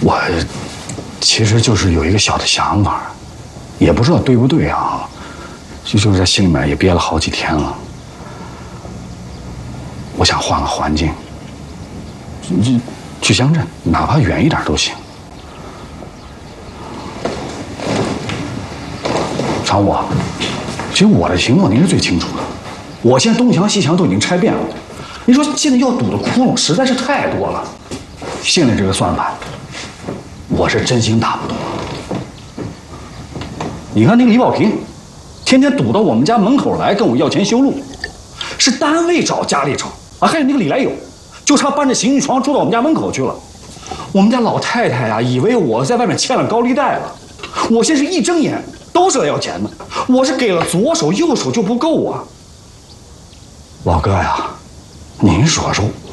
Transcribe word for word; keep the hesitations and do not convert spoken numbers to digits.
我其实就是有一个小的想法，也不知道对不对啊，就就是在心里面也憋了好几天了。我想换个环境，去去乡镇，哪怕远一点都行。常务，其实我的情况您是最清楚的。我现在东墙西墙都已经拆遍了，您说现在要堵的窟窿实在是太多了。现在这个算盘，我是真心打不动。你看那个李保平，天天堵到我们家门口来跟我要钱修路，是单位找家里找啊。还有那个李来友，就差搬着行李床住到我们家门口去了。我们家老太太呀、啊，以为我在外面欠了高利贷了。我现在是一睁眼都是来要钱的，我是给了左手右手就不够啊。老哥呀，您说说。